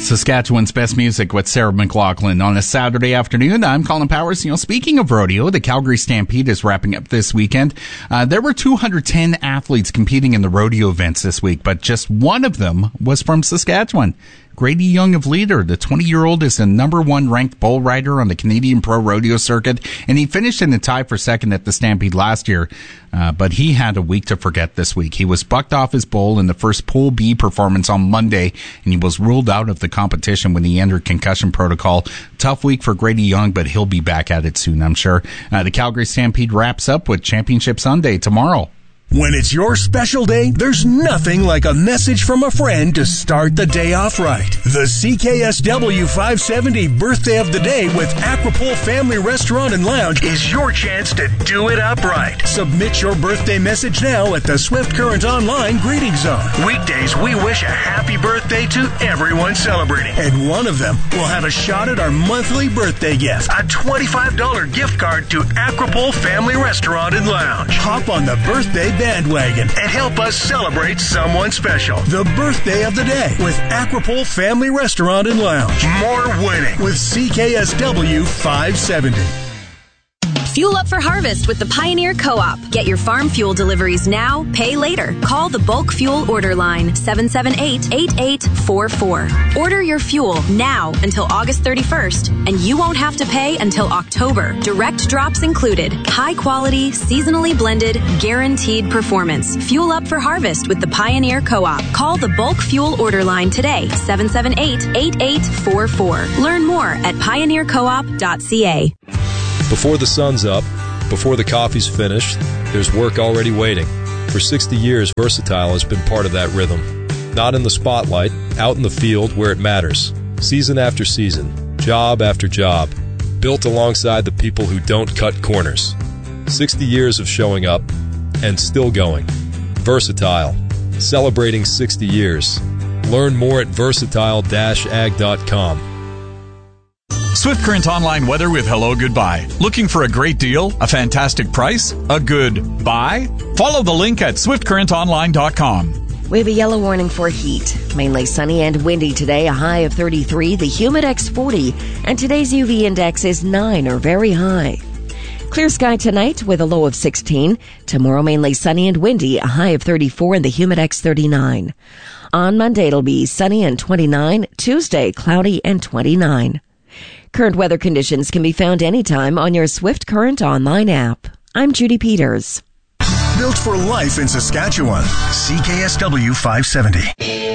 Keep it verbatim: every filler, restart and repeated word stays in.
Saskatchewan's best music with Sarah McLaughlin on a Saturday afternoon. I'm Colin Powers. You know, speaking of rodeo, the Calgary Stampede is wrapping up this weekend. Uh, there were two hundred ten athletes competing in the rodeo events this week, but just one of them was from Saskatchewan. Grady Young of Leader, the twenty-year-old, is the number one ranked bull rider on the Canadian Pro Rodeo circuit, and he finished in the tie for second at the Stampede last year, uh, but he had a week to forget this week. He was bucked off his bull in the first Pool B performance on Monday, and he was ruled out of the competition when he entered concussion protocol. Tough week for Grady Young, but he'll be back at it soon, I'm sure. Uh, the Calgary Stampede wraps up with Championship Sunday tomorrow. When it's your special day, there's nothing like a message from a friend to start the day off right. The C K S W five seventy Birthday of the Day with Aquapole Family Restaurant and Lounge is your chance to do it up right. Submit your birthday message now at the Swift Current Online Greeting Zone. Weekdays, we wish a happy birthday to everyone celebrating. And one of them will have a shot at our monthly birthday gift, a twenty-five dollars gift card to Aquapole Family Restaurant and Lounge. Hop on the birthday bandwagon and help us celebrate someone special. The Birthday of the Day with Aquapole Family Restaurant and Lounge. More winning with C K S W five seventy. Fuel up for harvest with the Pioneer Co-op. Get your farm fuel deliveries now, pay later. Call the bulk fuel order line seven seven eight, eight eight four four. Order your fuel now until August thirty-first, and you won't have to pay until October. Direct drops included. High quality, seasonally blended, guaranteed performance. Fuel up for harvest with the Pioneer Co-op. Call the bulk fuel order line today, seven seven eight, eight eight four four. Learn more at pioneer co op dot c a. Before the sun's up, before the coffee's finished, there's work already waiting. For sixty years, Versatile has been part of that rhythm. Not in the spotlight, out in the field where it matters. Season after season, job after job, built alongside the people who don't cut corners. sixty years of showing up and still going. Versatile, celebrating sixty years. Learn more at versatile dash ag dot com. Swift Current Online weather with Hello Goodbye. Looking for a great deal? A fantastic price? A good buy? Follow the link at swift current online dot com. We have a yellow warning for heat. Mainly sunny and windy today, a high of thirty-three, the Humidex forty, and today's U V index is nine or very high. Clear sky tonight with a low of sixteen. Tomorrow mainly sunny and windy, a high of thirty-four and the Humidex thirty-nine. On Monday it'll be sunny and twenty-nine. Tuesday cloudy and twenty-nine. Current weather conditions can be found anytime on your Swift Current Online app. I'm Judy Peters. Built for life in Saskatchewan. C K S W five seventy.